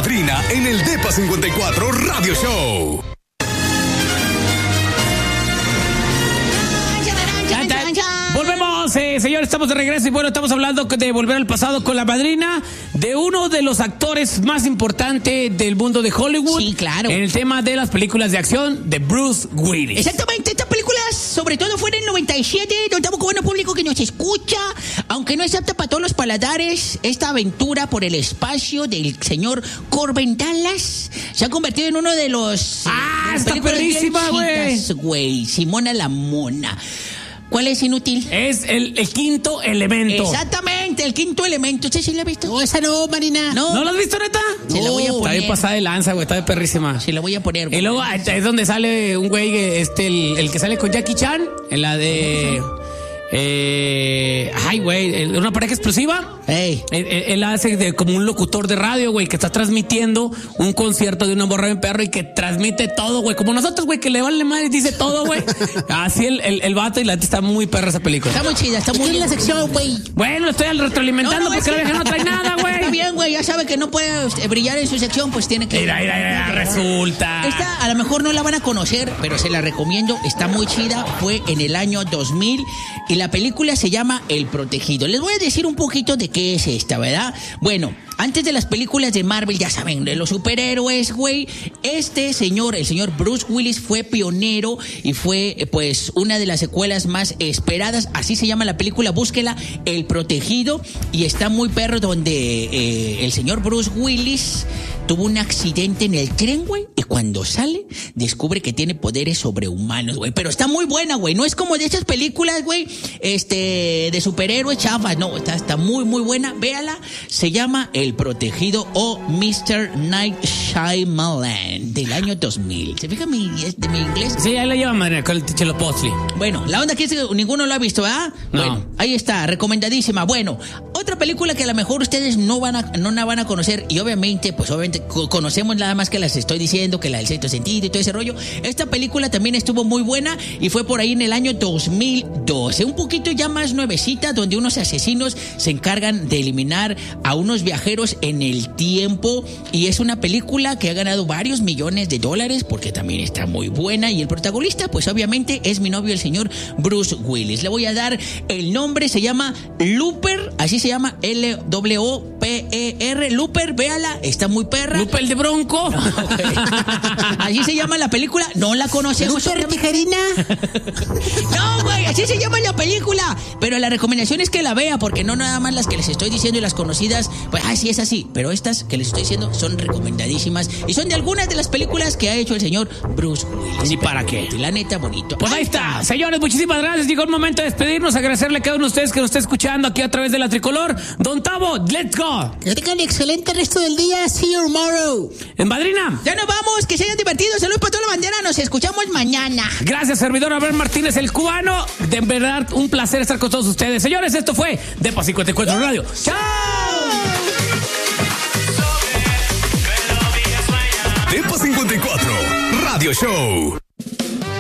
Madrina en el Depa 54 Radio Show. Volvemos, señores, estamos de regreso y bueno, estamos hablando de volver al pasado con la madrina de uno de los actores más importantes del mundo de Hollywood. Sí, claro. En el tema de las películas de acción de Bruce Willis. Exactamente, estas películas sobre todo fue en el 97, notamos con buen público que nos escucha, aunque no es apta para todos los paladares, esta aventura por el espacio del señor Corbin Dallas se ha convertido en uno de los... está perrísima, güey. Simona la Mona. ¿Cuál es inútil? Es el quinto elemento. Exactamente, el quinto elemento. ¿Usted sí la ha visto? No, esa no, Marina. ¿No la has visto, neta? Se la voy a poner. Está bien pasada de lanza, güey. Está de perrísima. Se la voy a poner, güey. Y luego es donde sale un güey, el que sale con Jackie Chan, en la de... una pareja explosiva. Ey. Él hace como un locutor de radio, güey, que está transmitiendo un concierto de una borra de perro y que transmite todo, güey. Como nosotros, güey, que le vale madre y dice todo, güey. Así el vato y la está muy perra esa película. Está muy chida, está muy bien. la sección, güey. Bueno, estoy retroalimentando porque la vieja no trae nada, güey. Está bien, güey, ya sabe que no puede brillar en su sección, pues tiene que... Mira, resulta. Esta a lo mejor no la van a conocer, pero se la recomiendo, está muy chida. Fue en el año 2000 y la película se llama El Protegido. Les voy a decir un poquito de qué es esta, ¿verdad? Bueno, antes de las películas de Marvel, ya saben, de los superhéroes, güey, este señor, el señor Bruce Willis, fue pionero y fue, pues, una de las secuelas más esperadas. Así se llama la película, búsquela, El Protegido. Y está muy perro donde el señor Bruce Willis tuvo un accidente en el tren, güey, y cuando sale, descubre que tiene poderes sobrehumanos, güey. Pero está muy buena, güey. No es como de esas películas, güey, de superhéroes chafas. No, está muy, muy buena. Véala. Se llama El Protegido o Mr. Night Shyamalan, del año 2000. ¿Se fija de mi inglés? Sí, ahí la lleva madre con el Tichelo Postli. Bueno, la onda que es que ninguno lo ha visto, ¿verdad? No. Bueno, ahí está, recomendadísima. Bueno, otra película que a lo mejor ustedes no la van a conocer y obviamente conocemos nada más que las estoy diciendo, que la del sexto sentido y todo ese rollo. Esta película también estuvo muy buena y fue por ahí en el año 2012, un poquito ya más nuevecita, donde unos asesinos se encargan de eliminar a unos viajeros en el tiempo y es una película que ha ganado varios millones de dólares porque también está muy buena y el protagonista pues obviamente es mi novio el señor Bruce Willis. Le voy a dar el nombre, se llama Looper, así se llama, Looper, Looper, véala, está muy perra. ¿Looper de Bronco? No, así se llama la película, no la conocemos. ¿Looper Tijerina? No, güey, así se llama la película. Pero la recomendación es que la vea, porque no nada más las que les estoy diciendo y las conocidas, pues sí es así. Pero estas que les estoy diciendo son recomendadísimas y son de algunas de las películas que ha hecho el señor Bruce Willis. ¿Y para qué? La neta, bonito. Pues ahí está. Señores, muchísimas gracias. Llegó el momento de despedirnos, agradecerle a cada uno de ustedes que nos está escuchando aquí a través de la Tricolor. Don Tavo, let's go. Que tengan excelente resto del día. See you tomorrow. En Madrina. Ya nos vamos, que se hayan divertido. Saludos para toda la bandera. Nos escuchamos mañana. Gracias, servidor Abel Martínez, el cubano. De verdad, un placer estar con todos ustedes. Señores, esto fue Depa 54 Radio. ¡Chao! Depa 54 Radio Show.